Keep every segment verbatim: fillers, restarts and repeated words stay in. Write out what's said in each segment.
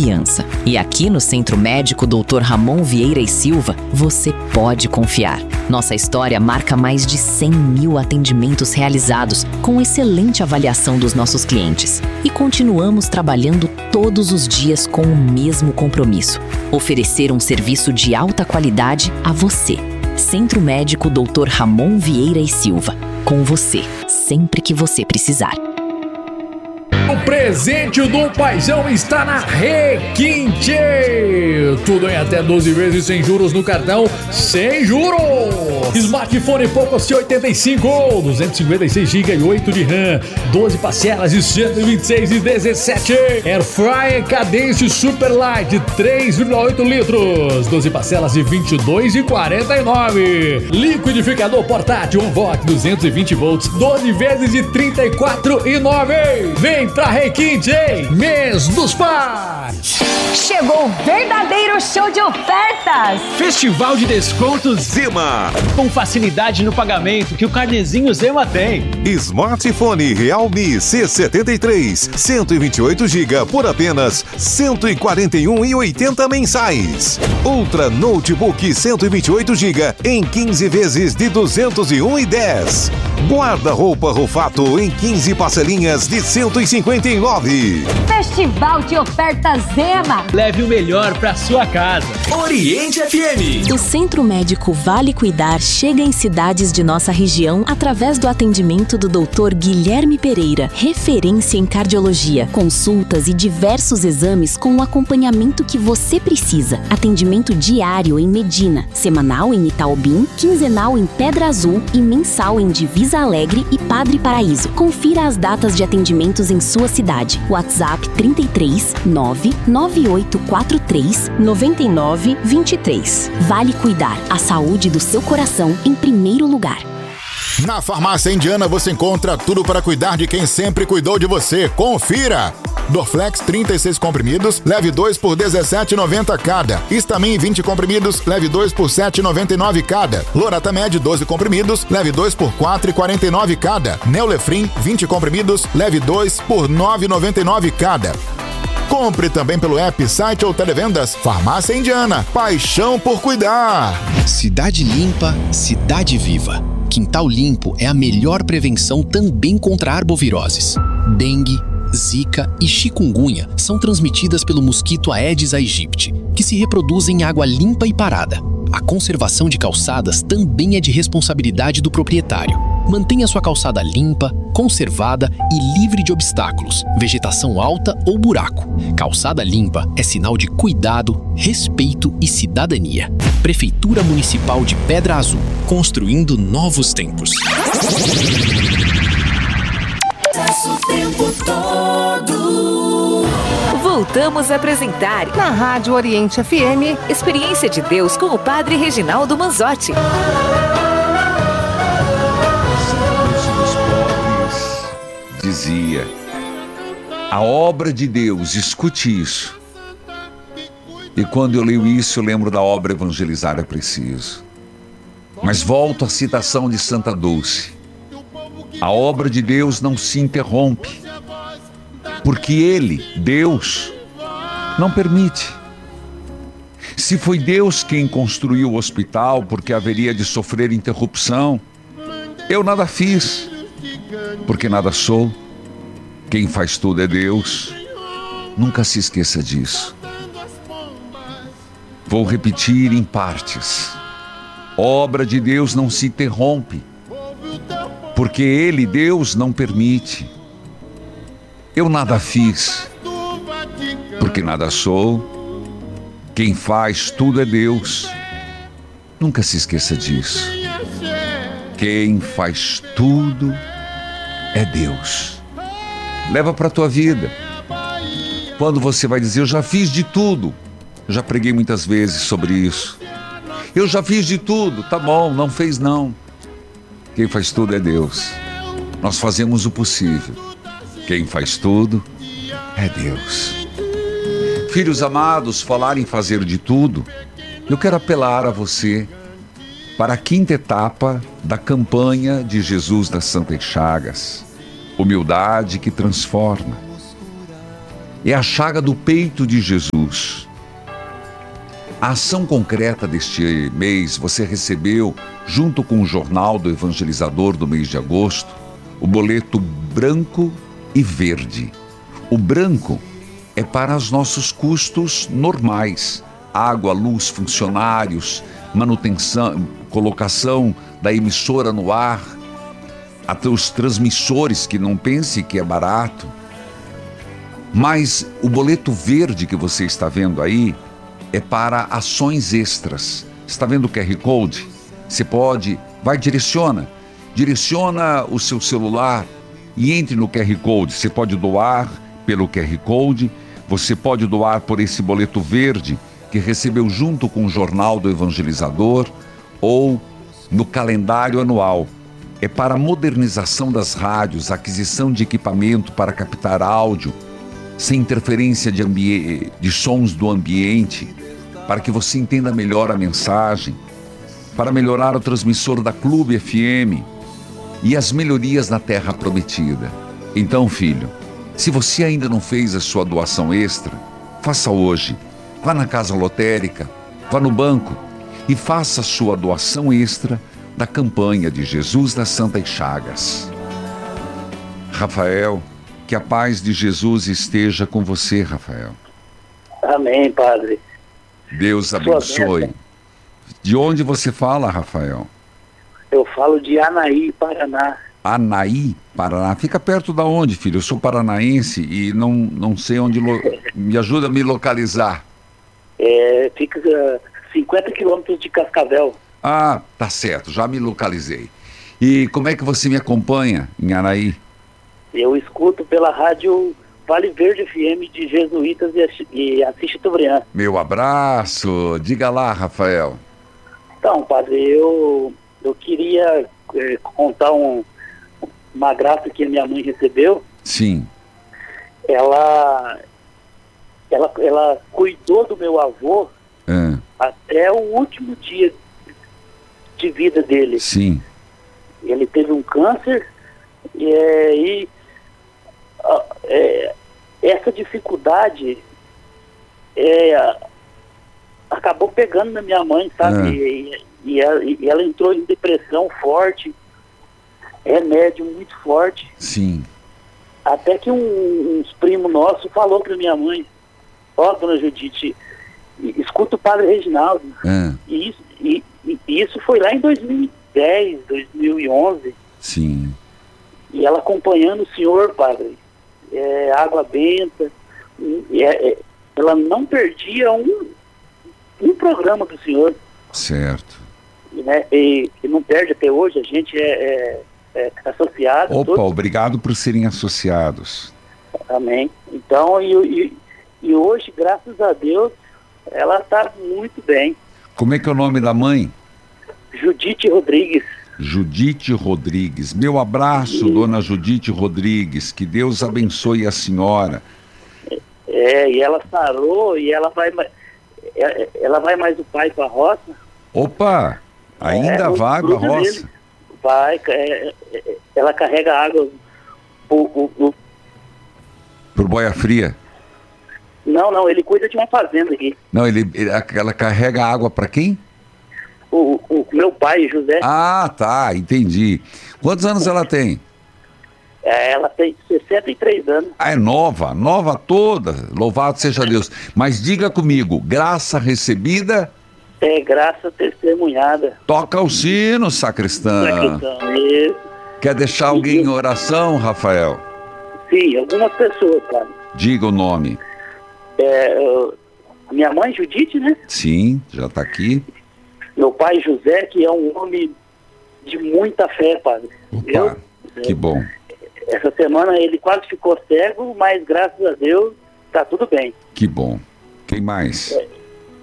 confiança. E aqui no Centro Médico doutor Ramon Vieira e Silva, você pode confiar. Nossa história marca mais de cem mil atendimentos realizados, com excelente avaliação dos nossos clientes. E continuamos trabalhando todos os dias com o mesmo compromisso: oferecer um serviço de alta qualidade a você. Centro Médico doutor Ramon Vieira e Silva. Com você, sempre que você precisar. O presente do Paizão está na Requinte. Tudo em até doze vezes sem juros no cartão, sem juros. Smartphone Poco C oitenta e cinco, duzentos e cinquenta e seis gigabytes e oito de RAM, doze parcelas de cento e vinte e seis e dezessete. Air Fryer Cadence Super Light, três vírgula oito litros, doze parcelas de vinte e dois e quarenta e nove. Liquidificador portátil Onvox duzentos e vinte volts, doze vezes de trinta e quatro e nove. Vem pra Requinte, hein? Mês dos Pais! Chegou o verdadeiro show de ofertas! Festival de Descontos Zema. Com facilidade no pagamento que o carnezinho Zema tem. Smartphone Realme C setenta e três, cento e vinte e oito gigabytes por apenas cento e quarenta e um reais e oitenta centavos mensais. Ultra Notebook cento e vinte e oito gigabytes em quinze vezes de duzentos e um reais e dez centavos. Guarda-roupa Rufato em quinze parcelinhas de cento e cinquenta e nove reais. Festival de ofertas Zema. Leve o melhor pra sua casa. Oriente F M. O Centro Médico Vale Cuidar chega em cidades de nossa região através do atendimento do doutor Guilherme Pereira, referência em cardiologia, consultas e diversos exames com o acompanhamento que você precisa. Atendimento diário em Medina, semanal em Itaobim, quinzenal em Pedra Azul e mensal em Divisa Alegre e Padre Paraíso. Confira as datas de atendimentos em sua cidade. WhatsApp trinta e três, nove nove oito quatro três, nove nove dois três. Vale Cuidar, a saúde do seu coração em primeiro lugar. Na Farmácia Indiana você encontra tudo para cuidar de quem sempre cuidou de você. Confira! Dorflex trinta e seis comprimidos, leve dois por dezessete reais e noventa centavos cada. Histamin vinte comprimidos, leve dois por sete reais e noventa e nove centavos cada. Loratadine doze comprimidos, leve dois por quatro reais e quarenta e nove centavos cada. Neulefrin vinte comprimidos, leve dois por nove reais e noventa e nove centavos cada. Compre também pelo app, site ou televendas. Farmácia Indiana, paixão por cuidar. Cidade limpa, cidade viva. Quintal limpo é a melhor prevenção também contra arboviroses. Dengue, zika e chikungunya são transmitidas pelo mosquito Aedes aegypti, que se reproduz em água limpa e parada. A conservação de calçadas também é de responsabilidade do proprietário. Mantenha sua calçada limpa, conservada e livre de obstáculos, vegetação alta ou buraco. Calçada limpa é sinal de cuidado, respeito e cidadania. Prefeitura Municipal de Pedra Azul, construindo novos tempos. O tempo todo. Voltamos a apresentar Na Rádio Oriente F M, Experiência de Deus com o Padre Reginaldo Manzotti. Dizia: a obra de Deus, escute isso. E quando eu leio isso, eu lembro da obra Evangelizar é Preciso. Mas volto à citação de Santa Dulce: a obra de Deus não se interrompe, porque Ele, Deus, não permite. Se foi Deus quem construiu o hospital porque haveria de sofrer interrupção, eu nada fiz, porque nada sou. Quem faz tudo é Deus. Nunca se esqueça disso. Vou repetir em partes. Obra de Deus não se interrompe, porque Ele, Deus, não permite. Eu nada fiz, porque nada sou. Quem faz tudo é Deus. Nunca se esqueça disso. Quem faz tudo é Deus. Leva para a tua vida. Quando você vai dizer: eu já fiz de tudo. Eu já preguei muitas vezes sobre isso. Eu já fiz de tudo. Tá bom, não fez não. Quem faz tudo é Deus. Nós fazemos o possível. Quem faz tudo é Deus. Filhos amados, falar em fazer de tudo, eu quero apelar a você para a quinta etapa da campanha de Jesus das Santas Chagas. Humildade que transforma. É a chaga do peito de Jesus. A ação concreta deste mês, você recebeu, junto com o Jornal do Evangelizador do mês de agosto, o boleto branco e verde. O branco é para os nossos custos normais: água, luz, funcionários, manutenção, colocação da emissora no ar, até os transmissores, que não pense que é barato. Mas o boleto verde que você está vendo aí é para ações extras. Está vendo o Q R Code? Você pode, vai, direciona, direciona o seu celular e entre no Q R Code. Você pode doar pelo Q R Code, você pode doar por esse boleto verde que recebeu junto com o Jornal do Evangelizador ou no calendário anual. É para a modernização das rádios, aquisição de equipamento para captar áudio, sem interferência de, ambi- de sons do ambiente, para que você entenda melhor a mensagem, para melhorar o transmissor da Clube F M e as melhorias na Terra Prometida. Então, filho, se você ainda não fez a sua doação extra, faça hoje. Vá na casa lotérica, vá no banco e faça a sua doação extra da campanha de Jesus das Santas Chagas. Rafael, que a paz de Jesus esteja com você, Rafael. Amém, Padre. Deus abençoe. De onde você fala, Rafael? Eu falo de Anaí, Paraná. Anaí, Paraná. Fica perto da onde, filho? Eu sou paranaense e não, não sei onde... Lo... Me ajuda a me localizar. É, fica uh, cinquenta quilômetros de Cascavel. Ah, tá certo, já me localizei. E como é que você me acompanha em Anaí? Eu escuto pela rádio Vale Verde F M de Jesuítas e Assis Chateaubriand. Meu abraço. Diga lá, Rafael. Então, Padre, eu, eu queria é, contar um, uma graça que a minha mãe recebeu. Sim. Ela, ela, ela cuidou do meu avô é. até o último dia de vida dele. Sim. Ele teve um câncer e, é, e é, essa dificuldade é, acabou pegando na minha mãe, sabe? É. E, e, ela, e ela entrou em depressão forte, remédio muito forte. Sim. Até que um, uns primos nossos falou para minha mãe: ó, dona Judite, escuta o Padre Reginaldo. É. E, isso, e, e isso foi lá em dois mil e dez, dois mil e onze. Sim. E ela acompanhando o senhor, Padre, é, água benta, e, é, ela não perdia um, um programa do senhor. Certo. E, né, e, e não perde até hoje, a gente é, é, é associado. Opa, todos... obrigado por serem associados. Amém. Então, e, e, e hoje, graças a Deus, ela está muito bem. Como é que é o nome da mãe? Judite Rodrigues. Judite Rodrigues. Meu abraço, e... dona Judite Rodrigues. Que Deus abençoe a senhora. É, e ela sarou e ela vai, ela vai mais o pai para a roça. Opa, ainda é, vai para a roça? Dele. Vai, é, ela carrega água por Boia Fria. Não, não, ele cuida de uma fazenda aqui. Não, ele, ele ela carrega água para quem? O, o meu pai, José. Ah, tá, entendi. Quantos anos ela tem? É, ela tem sessenta e três anos. Ah, é nova, nova toda. Louvado seja Deus. Mas diga comigo, graça recebida? É, graça testemunhada. Toca o sino, sacristão. Sacristão, isso. Quer deixar alguém em oração, Rafael? Sim, algumas pessoas, cara. Diga o nome. É, minha mãe, Judite, né? Sim, já está aqui. Meu pai, José, que é um homem de muita fé, padre. Opa, Eu, que bom. Essa semana ele quase ficou cego, mas graças a Deus tá tudo bem. Que bom. Quem mais? É,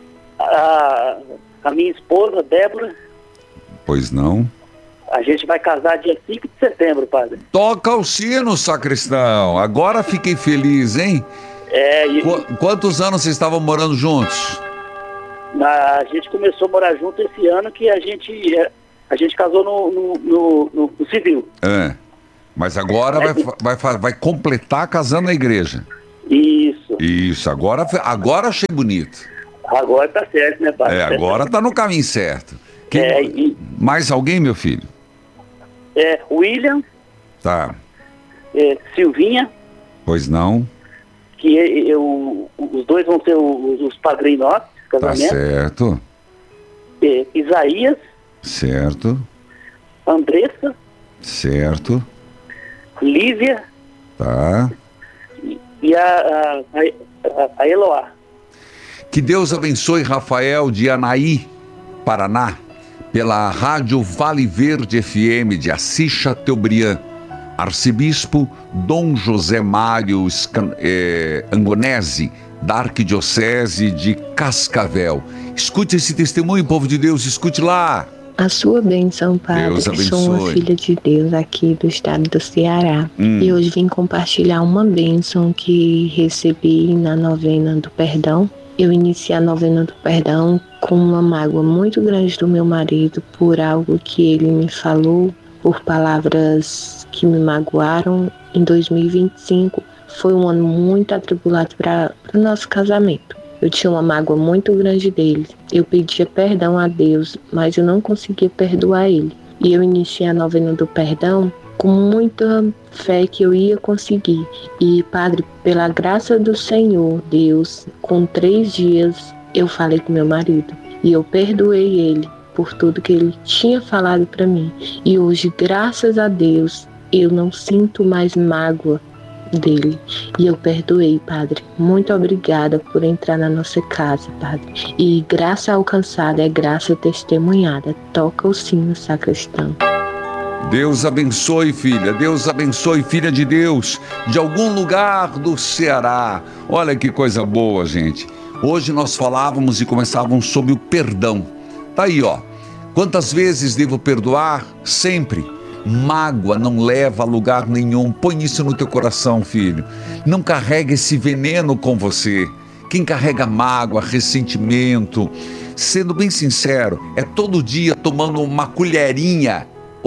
a, a minha esposa, Débora. Pois não. A gente vai casar dia cinco de setembro, padre. Toca o sino, sacristão. Agora fiquei feliz, hein? É, e... Qu- quantos anos vocês estavam morando juntos? A gente começou a morar junto esse ano, que a gente, a gente casou no, no, no, no, no civil. É. Mas agora é. vai, vai, vai completar casando na igreja. Isso. Isso, agora, agora achei bonito. Agora tá certo, né, padre? É, agora tá no caminho certo. Quem... É, e... Mais alguém, meu filho? É, William. Tá. É, Silvinha. Pois não. Que eu, os dois vão ser os, os padrinhos nossos, casamento. Tá certo. É, Isaías. Certo. Andressa. Certo. Lívia. Tá. E, e a, a, a, a Eloá. Que Deus abençoe Rafael de Anaí, Paraná, pela Rádio Vale Verde F M de Assis Chateaubriand. Arcebispo Dom José Mário Scan, eh, Angonese, da Arquidiocese de Cascavel. Escute esse testemunho, povo de Deus, escute lá. A sua bênção, Padre. Deus abençoe. Sou uma filha de Deus aqui do estado do Ceará. Hum. E hoje vim compartilhar uma bênção que recebi na novena do perdão. Eu iniciei a novena do perdão com uma mágoa muito grande do meu marido por algo que ele me falou, por palavras que me magoaram. Em dois mil e vinte e cinco foi um ano muito atribulado para o nosso casamento. Eu tinha uma mágoa muito grande dele. Eu pedia perdão a Deus, mas eu não conseguia perdoar ele. E eu iniciei a novena do perdão com muita fé que eu ia conseguir. E, Padre, pela graça do Senhor, Deus, com três dias eu falei com meu marido. E eu perdoei ele por tudo que ele tinha falado para mim. E hoje, graças a Deus, eu não sinto mais mágoa dele. E eu perdoei, Padre. Muito obrigada por entrar na nossa casa, Padre. E graça alcançada é graça testemunhada. Toca o sino, sacristão. Deus abençoe, filha. Deus abençoe, filha de Deus, de algum lugar do Ceará. Olha que coisa boa, gente. Hoje nós falávamos e começávamos sobre o perdão. Tá aí, ó. Quantas vezes devo perdoar? Sempre. Mágoa não leva a lugar nenhum. Põe isso no teu coração, filho. Não carrega esse veneno com você. Quem carrega mágoa, ressentimento, sendo bem sincero, é todo dia tomando uma colherinha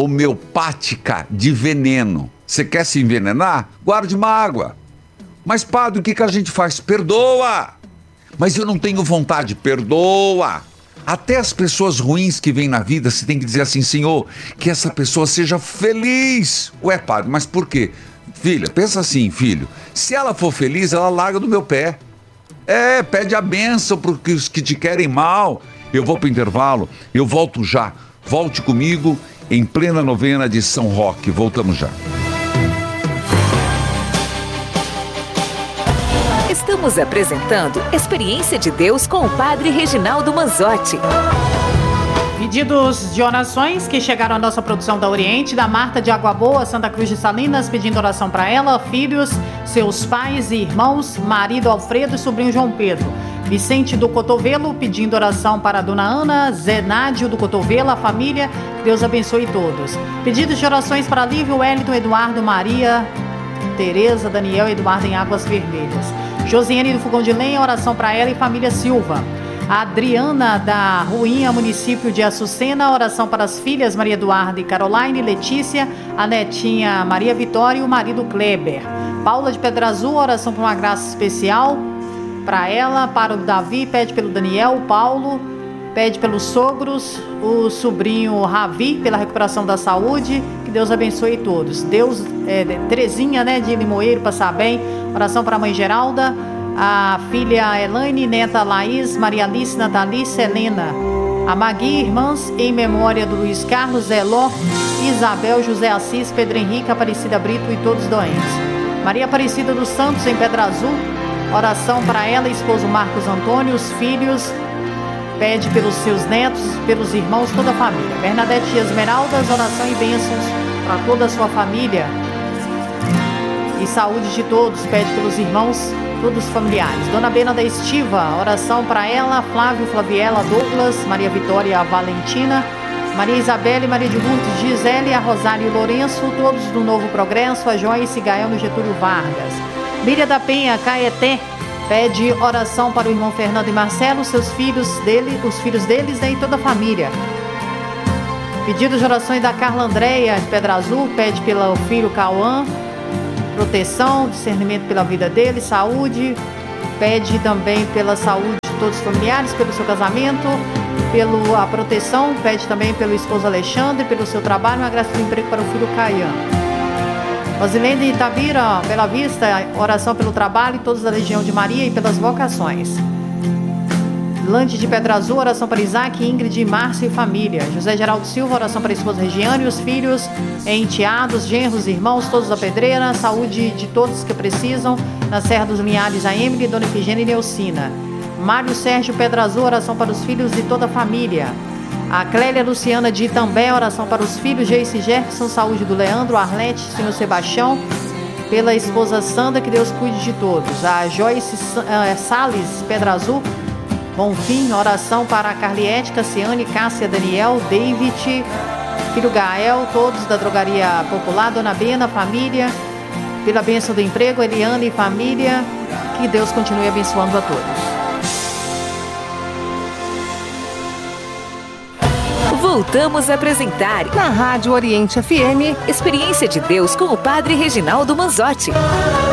homeopática de veneno. Você quer se envenenar? Guarde mágoa. Mas, padre, o que, que a gente faz? Perdoa. Mas eu não tenho vontade. Perdoa. Até as pessoas ruins que vêm na vida, você tem que dizer assim: Senhor, que essa pessoa seja feliz. Ué, padre, mas por quê? Filha, pensa assim, filho. Se ela for feliz, ela larga do meu pé. É, pede a bênção para os que te querem mal. Eu vou para o intervalo, eu volto já. Volte comigo em plena novena de São Roque. Voltamos já. Estamos apresentando Experiência de Deus com o Padre Reginaldo Manzotti. Pedidos de orações que chegaram à nossa produção da Oriente, da Marta de Água Boa, Santa Cruz de Salinas, pedindo oração para ela, filhos, seus pais e irmãos, marido Alfredo e sobrinho João Pedro. Vicente do Cotovelo, pedindo oração para a dona Ana, Zenádio do Cotovelo, a família, Deus abençoe todos. Pedidos de orações para Lívio, Wellington, Eduardo, Maria, Tereza, Daniel e Eduardo em Águas Vermelhas. Josiane do Fogão de Lenha, oração para ela e família Silva. A Adriana da Ruinha, município de Açucena, oração para as filhas Maria Eduarda e Caroline, Letícia, a netinha Maria Vitória e o marido Kleber. Paula de Pedra Azul, oração para uma graça especial para ela, para o Davi, pede pelo Daniel, o Paulo, pede pelos sogros, o sobrinho Ravi, pela recuperação da saúde, que Deus abençoe todos. Deus, é, Terezinha, né, de Limoeiro, passar bem, oração para a mãe Geralda, a filha Elaine, neta Laís, Maria Alice, Natalice, Helena, a Magui, irmãs, em memória do Luiz Carlos, Eló, Isabel, José Assis, Pedro Henrique, Aparecida Brito e todos doentes. Maria Aparecida dos Santos, em Pedra Azul, oração para ela, esposo Marcos Antônio, os filhos, pede pelos seus netos, pelos irmãos, toda a família. Bernadette Esmeraldas, oração e bênçãos para toda a sua família e saúde de todos, pede pelos irmãos, todos os familiares. Dona Bena da Estiva, oração para ela, Flávio, Flaviela, Douglas, Maria Vitória, a Valentina, Maria Isabelle, Maria de Lourdes, Gisele, a Rosário e Lourenço, todos do Novo Progresso, a Joyce Gael no Getúlio Vargas. Miriam da Penha, Caeté, pede oração para o irmão Fernando e Marcelo, seus filhos dele, os filhos deles, né, e toda a família. Pedido de orações da Carla Andréia, de Pedra Azul, pede pelo filho Cauã, proteção, discernimento pela vida dele, saúde, Pede também pela saúde de todos os familiares, pelo seu casamento, pela proteção. Pede também pelo esposo Alexandre, pelo seu trabalho, uma graça de emprego para o filho Caian. Rosilene Itabira, Bela Vista, oração pelo trabalho e todos da Legião de Maria e pelas vocações. Lande de Pedra Azul, oração para Isaac, Ingrid, Márcio e família. José Geraldo Silva, oração para a esposa Regiane e os filhos, enteados, genros, irmãos, todos da pedreira. Saúde de todos que precisam. Na Serra dos Linhares, a Emily, Dona Efigênia e Neucina. Mário Sérgio Pedra Azul, oração para os filhos e toda a família. A Clélia Luciana de Itambé, oração para os filhos Geice Jefferson, saúde do Leandro, Arlete, Senhor Sebastião, pela esposa Sandra, que Deus cuide de todos. A Joyce uh, Salles Pedra Azul, bom fim, oração para a Carliette, Cassiane, Cássia, Daniel, David, filho Gael, todos da Drogaria Popular, Dona Bena, família, pela bênção do emprego, Eliane e família, que Deus continue abençoando a todos. Voltamos a apresentar na Rádio Oriente F M Experiência de Deus com o Padre Reginaldo Manzotti.